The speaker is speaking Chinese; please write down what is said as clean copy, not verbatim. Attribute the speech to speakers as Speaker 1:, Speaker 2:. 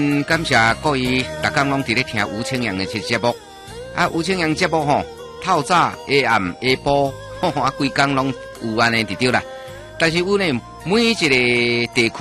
Speaker 1: 感谢各位逐工拢伫咧听吴清阳的这节目。啊，吴清阳节目吼，透早、下暗、下晡，啊，规工拢有安尼就对啦。但是阮呢，每一个地区